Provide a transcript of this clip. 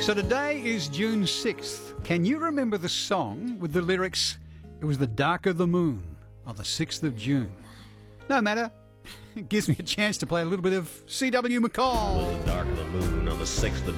So today is June 6th. Can you remember the song with the lyrics, "It was the dark of the moon on the 6th of June"? No matter. It gives me a chance to play a little bit of C.W. McCall. It was the dark of the moon on the 6th of